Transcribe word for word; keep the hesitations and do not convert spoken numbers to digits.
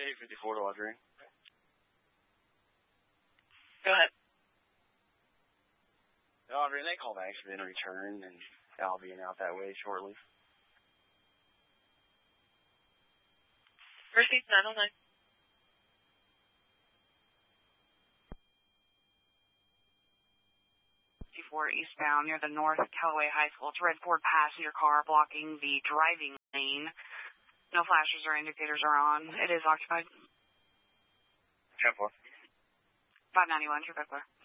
eight fifty-four to Audrey. Go ahead. Audrey, they called accident return, and I'll be out that way shortly. Receipt nine oh nine. fifty-four eastbound near the North Callaway High School. It's a red Ford passenger car blocking the driving lane. No flashes or indicators are on. It is occupied. ten four. five ninety-one, True Buckler.